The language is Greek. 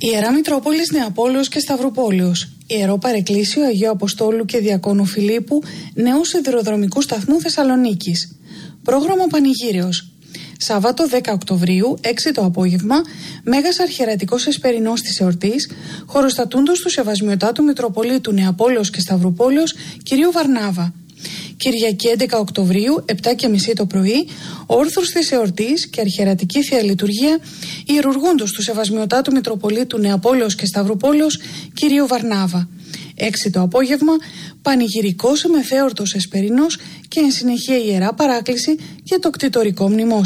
Ιερά Μητρόπολης Νεαπόλεως και Σταυρουπόλεως, Ιερό Παρεκκλήσιο Αγίου Αποστόλου και Διακόνου Φιλίππου, Νέου Σιδηροδρομικού Σταθμού Θεσσαλονίκης. Πρόγραμμα Πανηγύρεως. Σάββατο 10 Οκτωβρίου, 6 το απόγευμα, Μέγας Αρχιερατικός Εσπερινός της εορτής, χωροστατούντος του Σεβασμιωτάτου Μητροπολίτου Νεαπόλεως και Σταυρουπόλεως, κυρίου Βαρνάβα. Κυριακή 11 Οκτωβρίου, 7:30 το πρωί, όρθρος της εορτής και αρχιερατική Θεία Λειτουργία, ιερουργούντος του Σεβασμιωτάτου Μητροπολίτου Νεαπόλεως και Σταυρουπόλεως, κυρίου Βαρνάβα. 6 το απόγευμα, πανηγυρικός μεθέορτος Εσπερινός και εν συνεχεία Ιερά Παράκληση για το κτητορικό μνημόσυνο.